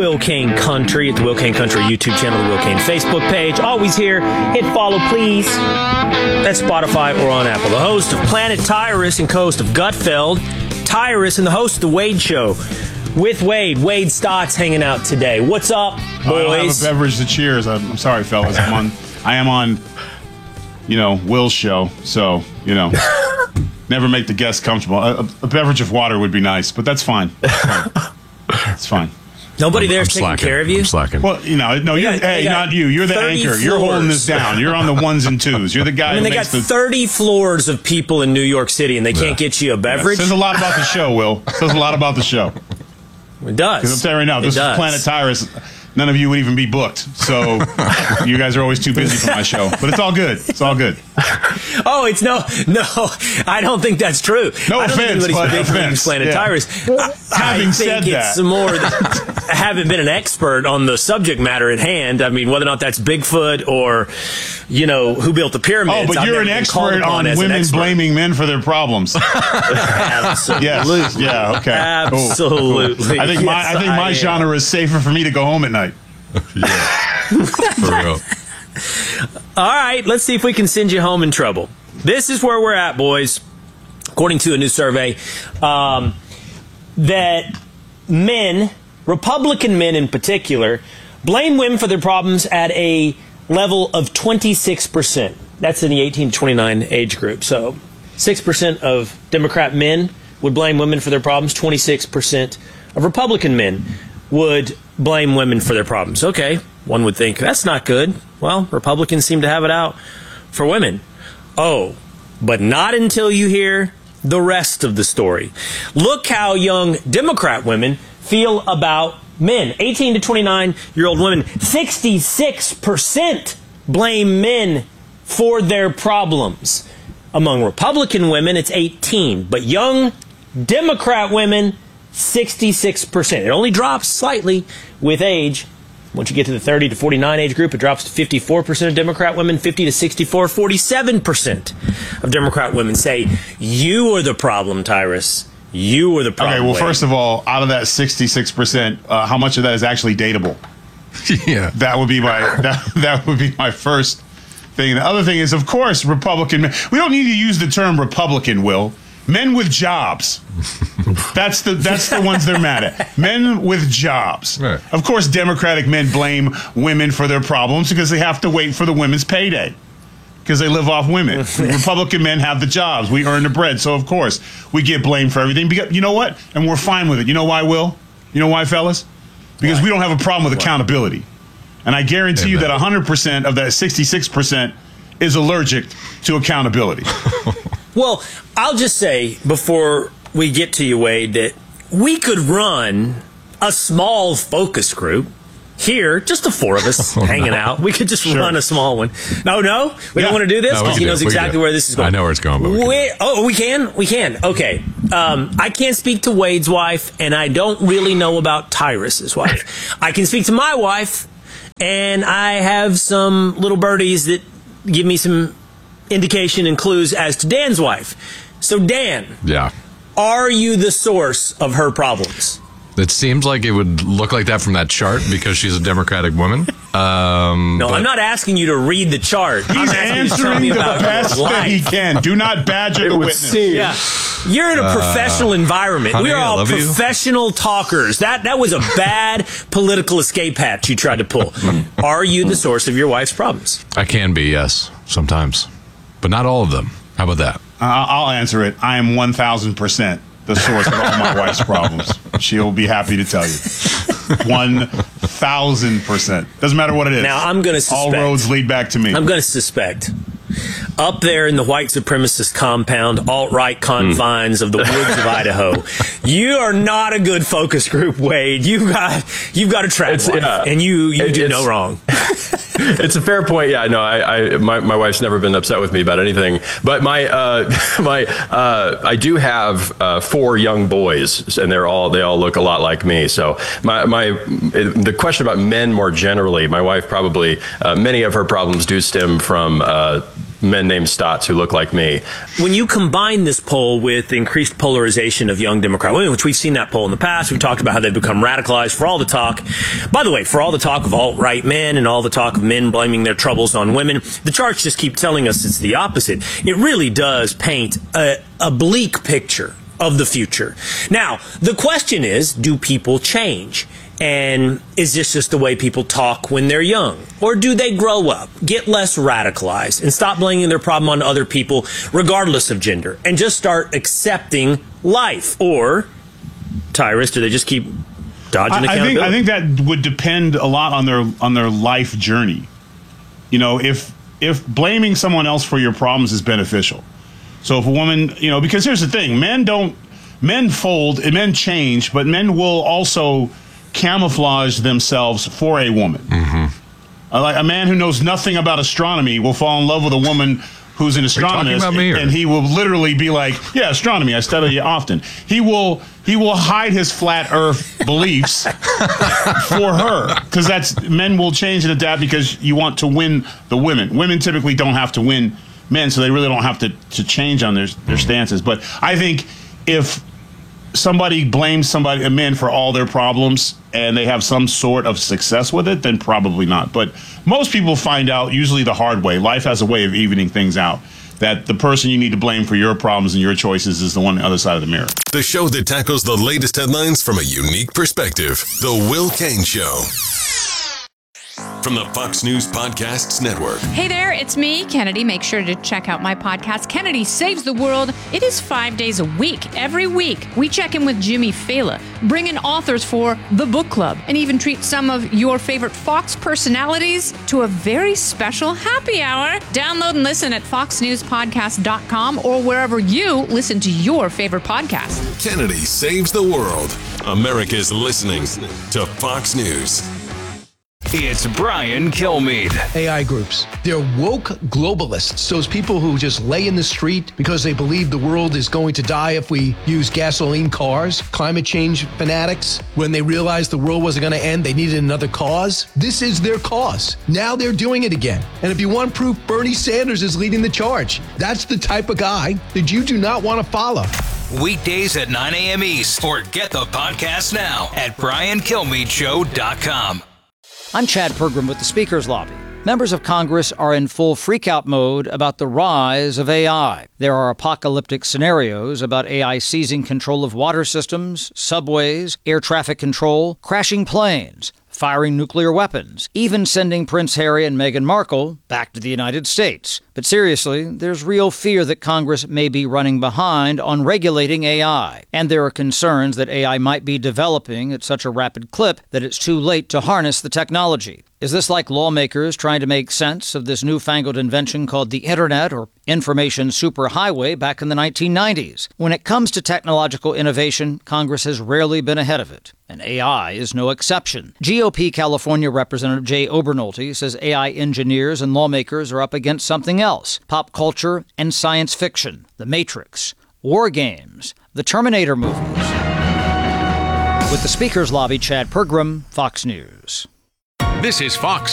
Will Kane Country at the Will Kane Country YouTube channel, the Will Kane Facebook page. Always here. Hit follow, please. That's Spotify or on Apple. The host of Planet Tyrus and co-host of Gutfeld, Tyrus, and the host of The Wade Show with Wade. Wade Stotts hanging out today. What's up, boys? I don't have a beverage to cheers. I'm sorry, fellas. I am on, Will's show, so, never make the guests comfortable. A beverage of water would be nice, but that's fine. It's fine. Nobody there's taking care of you? I'm slacking. Well, not you. You're the anchor. Floors. You're holding this down. You're on the ones and twos. You're the guy who they got 30 floors of people in New York City, and they can't get you a beverage? Says a lot about the show, Will. Says a lot about the show. It does. Because I'm telling you right now, this is Planet Tyrus. None of you would even be booked. So you guys are always too busy for my show. But it's all good. It's all good. Oh, it's no, I don't think that's true. No offense, but offense. Planet Tyrus. Having said that, it's some more I haven't been an expert on the subject matter at hand. I mean, whether or not that's Bigfoot or, who built the pyramids. Oh, but you're an expert on women blaming men for their problems. Absolutely. Yes. Yeah, okay. Absolutely. Cool. I think my genre is safer for me to go home at night. Yeah. For real. All right, let's see if we can send you home in trouble. This is where we're at, boys. According to a new survey, that men, Republican men in particular, blame women for their problems at a level of 26%. That's in the 18 to 29 age group. So 6% of Democrat men would blame women for their problems. 26% of Republican men would blame women for their problems. Okay, one would think that's not good. Well, Republicans seem to have it out for women. Oh, but not until you hear the rest of the story. Look how young Democrat women feel about men. 18 to 29-year-old women, 66% blame men for their problems. Among Republican women, it's 18. But young Democrat women, 66%. It only drops slightly with age. Once you get to the 30 to 49 age group, it drops to 54% of Democrat women, 50 to 64, 47% of Democrat women say, you are the problem, Tyrus. You are the problem. Okay, well, first of all, out of that 66%, how much of that is actually dateable? Yeah. That would be my first thing. The other thing is, of course, Republican men. We don't need to use the term Republican, Will. Men with jobs. That's the ones they're mad at. Men with jobs. Right. Of course, Democratic men blame women for their problems because they have to wait for the women's payday because they live off women. Republican men have the jobs. We earn the bread. So, of course, we get blamed for everything. Because, you know what? And we're fine with it. You know why, Will? You know why, fellas? Because we don't have a problem with accountability. And I guarantee you that 100% of that 66% is allergic to accountability. Well, I'll just say before we get to you, Wade, that we could run a small focus group here, just the four of us hanging out. We could just run a small one. No, we don't want to do this because he knows exactly where this is going. I know where it's going, but we can? We can. Okay. I can't speak to Wade's wife, and I don't really know about Tyrus's wife. I can speak to my wife, and I have some little birdies that give me some indication and clues as to Dan's wife. So, Dan. Yeah. Are you the source of her problems? It seems like it would look like that from that chart because she's a Democratic woman. I'm not asking you to read the chart. He's answering the best that he can. Do not badger the witness. Yeah. You're in a professional environment. Honey, we are all professional talkers. That was a bad political escape hatch you tried to pull. Are you the source of your wife's problems? I can be, yes, sometimes. But not all of them. How about that? I'll answer it. I am 1,000% the source of all my wife's problems. She'll be happy to tell you. 1,000%. Doesn't matter what it is. Now, I'm going to suspect. All roads lead back to me. I'm going to suspect. Up there in the white supremacist compound, alt-right confines of the woods of Idaho, you are not a good focus group, Wade. You've got a trap wife, and you do no wrong. It's a fair point. Yeah, no, my wife's never been upset with me about anything. But I do have 4 young boys, and they all look a lot like me. So the question about men more generally, my wife probably many of her problems do stem from men named Stotts who look like me. When you combine this poll with the increased polarization of young Democrat women, which we've seen that poll in the past, we've talked about how they've become radicalized for all the talk. By the way, for all the talk of alt-right men and all the talk of men blaming their troubles on women, the charts just keep telling us it's the opposite. It really does paint a bleak picture of the future. Now, the question is, do people change? And is this just the way people talk when they're young? Or do they grow up, get less radicalized, and stop blaming their problem on other people, regardless of gender, and just start accepting life? Or, Tyrus, do they just keep dodging accountability? I think that would depend a lot on their life journey. You know, if blaming someone else for your problems is beneficial. So if a woman, you know, because here's the thing, men fold and men change, but men will also camouflage themselves for a woman. Like a man who knows nothing about astronomy will fall in love with a woman who's an astronomist, and he will literally be like, yeah, astronomy, I study it often. He will hide his flat earth beliefs for her, because men will change and adapt because you want to win the women. Women typically don't have to win men, so they really don't have to change on their stances. But I think if somebody blames a man for all their problems and they have some sort of success with it, then probably not. But most people find out usually the hard way. Life has a way of evening things out, that the person you need to blame for your problems and your choices is the one on the other side of the mirror. The show that tackles the latest headlines from a unique perspective. The Will Cain Show. From the Fox News Podcasts Network. Hey there, it's me, Kennedy. Make sure to check out my podcast, Kennedy Saves the World. It is 5 days a week. Every week, we check in with Jimmy Fallon, bring in authors for the book club, and even treat some of your favorite Fox personalities to a very special happy hour. Download and listen at foxnewspodcast.com or wherever you listen to your favorite podcast. Kennedy Saves the World. America's listening to Fox News. It's Brian Kilmeade. AI groups. They're woke globalists. Those people who just lay in the street because they believe the world is going to die if we use gasoline cars. Climate change fanatics. When they realized the world wasn't going to end, they needed another cause. This is their cause. Now they're doing it again. And if you want proof, Bernie Sanders is leading the charge. That's the type of guy that you do not want to follow. Weekdays at 9 a.m. East. Or get the podcast now at briankilmeadshow.com. I'm Chad Pergram with the Speaker's Lobby. Members of Congress are in full freakout mode about the rise of AI. There are apocalyptic scenarios about AI seizing control of water systems, subways, air traffic control, crashing planes, firing nuclear weapons, even sending Prince Harry and Meghan Markle back to the United States. But seriously, there's real fear that Congress may be running behind on regulating AI. And there are concerns that AI might be developing at such a rapid clip that it's too late to harness the technology. Is this like lawmakers trying to make sense of this newfangled invention called the Internet or information superhighway back in the 1990s? When it comes to technological innovation, Congress has rarely been ahead of it, and AI is no exception. GOP California Representative Jay Obernolte says AI engineers and lawmakers are up against something else: pop culture and science fiction, The Matrix, war games, the Terminator movies. With the Speaker's Lobby, Chad Pergram, Fox News. This is Fox